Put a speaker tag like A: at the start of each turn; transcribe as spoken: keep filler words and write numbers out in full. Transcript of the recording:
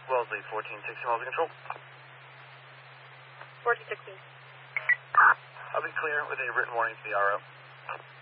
A: Wellesley, fourteen sixty miles of control.
B: fourteen sixteen.
A: I'll be clear with a written warning to the R O.